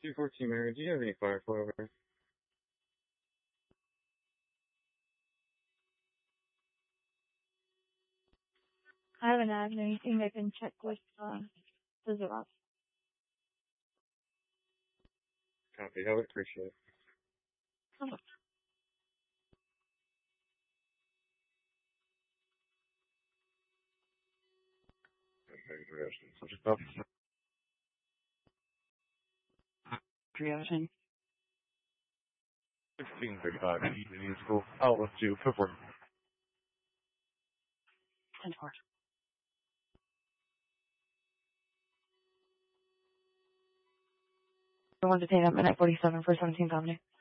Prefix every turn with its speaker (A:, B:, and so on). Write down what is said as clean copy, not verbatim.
A: 214 Mary, do you have any Firefly over?
B: I haven't had anything I can check with the Xerox.
A: Copy, I would appreciate it.
B: Okay. Creation.
A: 1635, Evening School. Oh, let's do footwork.
B: 10-4. I want to take up at 47 for 17th Avenue.